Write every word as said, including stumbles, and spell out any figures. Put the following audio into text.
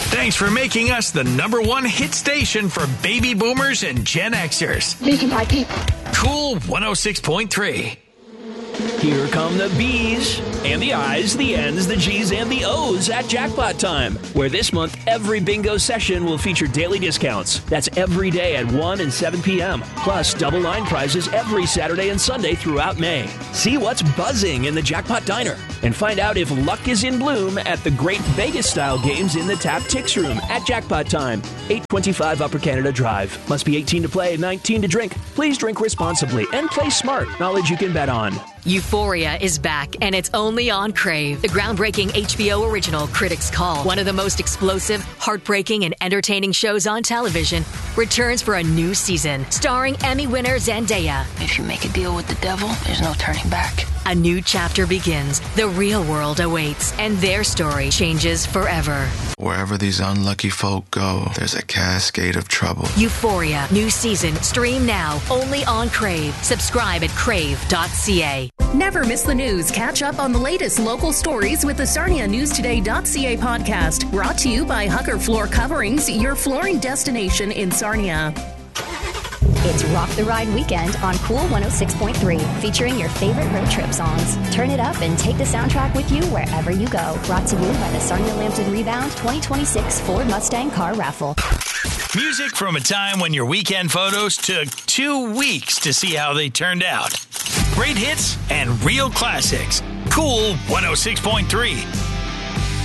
Thanks for making us the number one hit station for baby boomers and Gen Xers. These are my people. Cool one oh six point three. Here come the B's and the I's, the N's, the G's, and the O's at Jackpot Time, where this month every bingo session will feature daily discounts. That's every day at one and seven p.m. Plus double line prizes every Saturday and Sunday throughout May. See what's buzzing in the Jackpot Diner and find out if luck is in bloom at the great Vegas-style games in the Tap Tix Room at Jackpot Time, eight twenty-five Upper Canada Drive. Must be eighteen to play, nineteen to drink. Please drink responsibly and play smart. Knowledge you can bet on. Euphoria is back, and it's only on Crave. The groundbreaking H B O original Critics' Call, one of the most explosive, heartbreaking, and entertaining shows on television, returns for a new season, starring Emmy winner Zendaya. If you make a deal with the devil, there's no turning back. A new chapter begins. The real world awaits, and their story changes forever. Wherever these unlucky folk go, there's a cascade of trouble. Euphoria, new season, stream now, only on Crave. Subscribe at crave dot c a. Never miss the news. Catch up on the latest local stories with the Sarnia News Today dot c a podcast, brought to you by Hucker Floor Coverings, your flooring destination in Sarnia. It's Rock the Ride weekend on Cool one oh six point three, featuring your favorite road trip songs. Turn it up and take the soundtrack with you wherever you go. Brought to you by the Sarnia Lambton Rebound twenty twenty-six Ford Mustang Car Raffle. Music from a time when your weekend photos took two weeks to see how they turned out. Great hits and real classics. Cool one oh six point three.